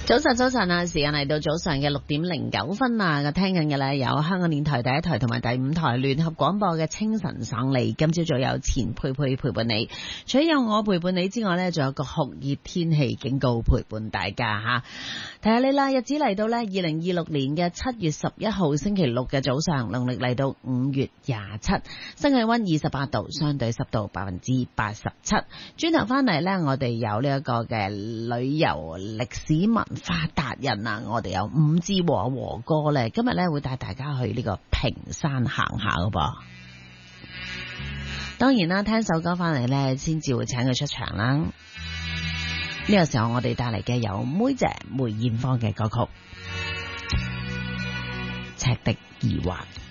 早晨啊！時間嚟到早上嘅6:09啊！聽緊嘅咧有香港電台第一台同埋第5台聯合廣播嘅清晨省里。今朝早有錢佩佩陪伴你，除咗有我陪伴你之外呢，仲有個酷熱天氣警告陪伴大家吓。提下你啦，日子嚟到呢2026年嘅7月11號星期六嘅早上，農曆嚟到5月27，新氣溫28度，相對濕度87%。轉頭翻嚟呢，我哋有呢一個嘅旅遊歷史文化達人啊，我哋有伍志和哥咧，今日咧會帶大家去呢個屏山行下噶噃。當然啦，聽首歌翻嚟咧，先至會請佢出場啦。呢個時候我哋帶嚟嘅有妹姐梅艷芳嘅歌曲《赤的疑惑》。